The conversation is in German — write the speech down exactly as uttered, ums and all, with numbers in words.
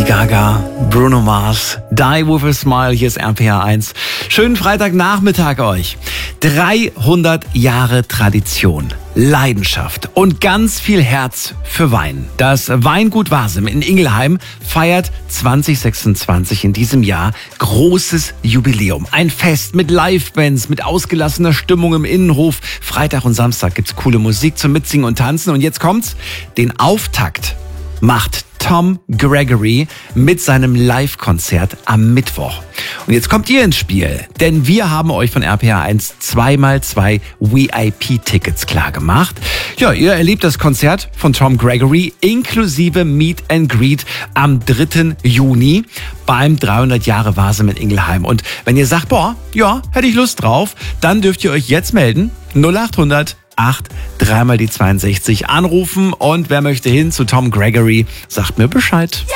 Gaga, Bruno Mars, Die With A Smile, hier ist R P R eins. Schönen Freitagnachmittag euch. dreihundert Jahre Tradition, Leidenschaft und ganz viel Herz für Wein. Das Weingut Wasem in Ingelheim feiert zwanzig sechsundzwanzig in diesem Jahr großes Jubiläum. Ein Fest mit Livebands, mit ausgelassener Stimmung im Innenhof. Freitag und Samstag gibt's coole Musik zum Mitsingen und Tanzen. Und jetzt kommt's, den Auftakt macht Tom Gregory mit seinem Live-Konzert am Mittwoch. Und jetzt kommt ihr ins Spiel, denn wir haben euch von R P R eins zwei mal zwei V I P-Tickets klar gemacht. Ja, ihr erlebt das Konzert von Tom Gregory inklusive Meet and Greet am dritten Juni beim dreihundert Jahre Wasem in Ingelheim. Und wenn ihr sagt, boah, ja, hätte ich Lust drauf, dann dürft ihr euch jetzt melden. null acht hundert acht, dreimal die zweiundsechzig anrufen, und wer möchte hin zu Tom Gregory, sagt mir Bescheid.